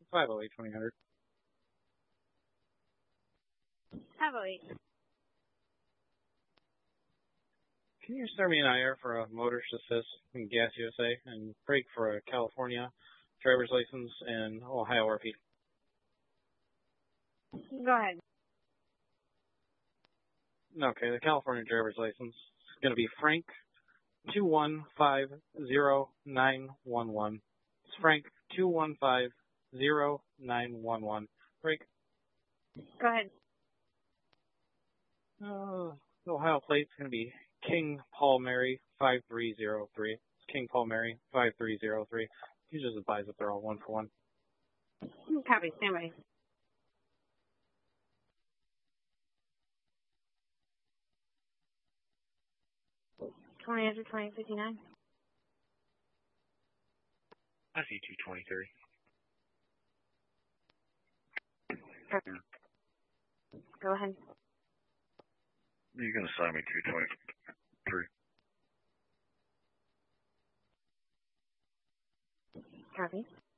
508-2000. 508. Can you start me an IR for a motorist assist in Gas USA and brake for a California driver's license and Ohio RP? Go ahead. Okay, the California driver's license is going to be Frank 2150911. It's Frank 2150911. Brake. Go ahead. The Ohio plate's going to be King Paul Mary 5303. It's King Paul Mary 5303. You just advise that they're all 1-for-1. Copy. Stand by. Twenty after 2059. I see 223. Perfect. Go ahead. You're going to sign me 223. Copy.